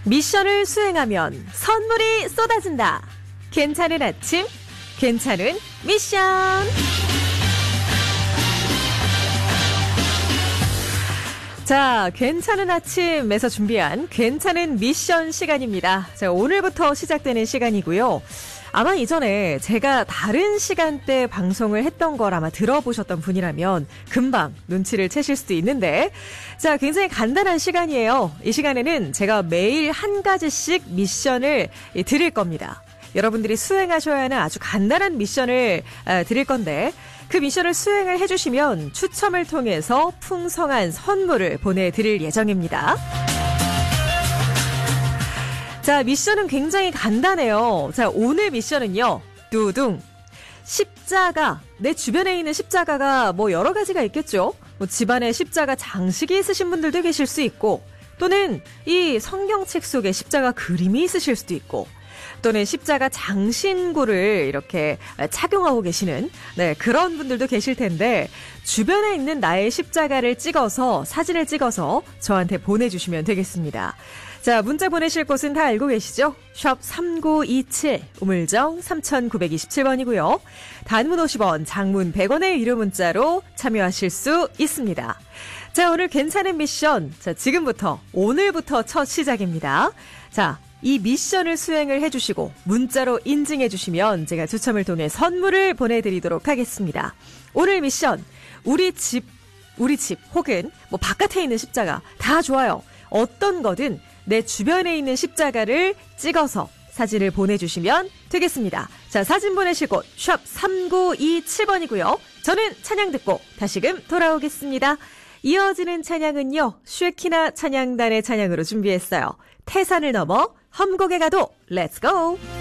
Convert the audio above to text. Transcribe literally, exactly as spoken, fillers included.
미션을 수행하면 선물이 쏟아진다. 괜찮은 아침, 괜찮은 미션. 자, 괜찮은 아침에서 준비한 괜찮은 미션 시간입니다. 자, 오늘부터 시작되는 시간이고요. 아마 이전에 제가 다른 시간대 방송을 했던 걸 아마 들어보셨던 분이라면 금방 눈치를 채실 수도 있는데, 자, 굉장히 간단한 시간이에요. 이 시간에는 제가 매일 한 가지씩 미션을 드릴 겁니다. 여러분들이 수행하셔야 하는 아주 간단한 미션을 드릴 건데, 그 미션을 수행을 해주시면 추첨을 통해서 풍성한 선물을 보내드릴 예정입니다. 자, 미션은 굉장히 간단해요. 자, 오늘 미션은요, 뚜둥. 십자가, 내 주변에 있는 십자가가 뭐 여러 가지가 있겠죠. 뭐 집안에 십자가 장식이 있으신 분들도 계실 수 있고, 또는 이 성경책 속에 십자가 그림이 있으실 수도 있고, 또는 십자가 장신구를 이렇게 착용하고 계시는, 네, 그런 분들도 계실 텐데, 주변에 있는 나의 십자가를 찍어서, 사진을 찍어서 저한테 보내주시면 되겠습니다. 자, 문자 보내실 곳은 다 알고 계시죠? 샵 삼구이칠, 우물정 삼구이칠 번이고요. 단문 오십 원, 장문 백 원의 유료 문자로 참여하실 수 있습니다. 자, 오늘 괜찮은 미션. 자, 지금부터, 오늘부터 첫 시작입니다. 자, 이 미션을 수행을 해주시고 문자로 인증해주시면 제가 추첨을 통해 선물을 보내드리도록 하겠습니다. 오늘 미션, 우리 집, 우리 집 혹은 뭐 바깥에 있는 십자가 다 좋아요. 어떤 거든 내 주변에 있는 십자가를 찍어서 사진을 보내주시면 되겠습니다. 자, 사진 보내실 곳 샵 삼구이칠 번이고요. 저는 찬양 듣고 다시금 돌아오겠습니다. 이어지는 찬양은요, 쉐키나 찬양단의 찬양으로 준비했어요. 태산을 넘어 험곡에 가도 렛츠고!